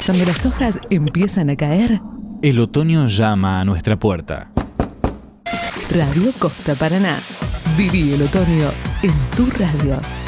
Cuando las hojas empiezan a caer, el otoño llama a nuestra puerta. Radio Costa Paraná. Viví el otoño en tu radio.